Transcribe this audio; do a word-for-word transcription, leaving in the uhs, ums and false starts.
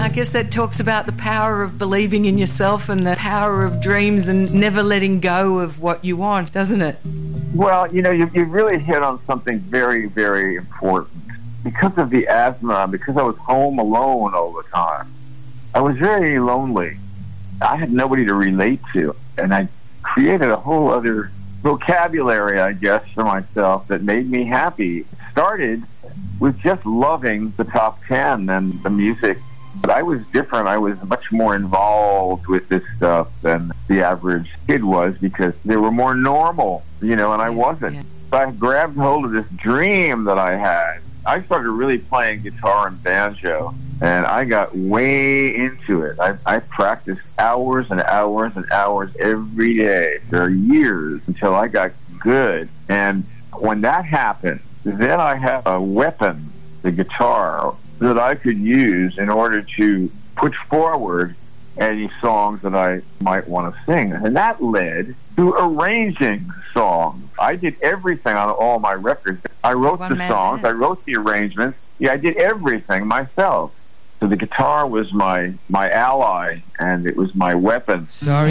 I guess that talks about the power of believing in yourself and the power of dreams and never letting go of what you want, doesn't it? Well, you know, you, you really hit on something very, very important. Because of the asthma, because I was home alone all the time, I was very lonely. I had nobody to relate to, and I created a whole other vocabulary, I guess, for myself that made me happy. It started with just loving the top ten and the music. But I was different. I was much more involved with this stuff than the average kid was because they were more normal, you know, and I wasn't. Yeah. So I grabbed hold of this dream that I had. I started really playing guitar and banjo, and I got way into it. I, I practiced hours and hours and hours every day for years until I got good. And when that happened, then I had a weapon, the guitar, that I could use in order to push forward any songs that I might want to sing. And that led to arranging songs. I did everything on all my records. I wrote One the man songs, band. I wrote the arrangements. Yeah, I did everything myself. So the guitar was my, my ally, and it was my weapon. Starry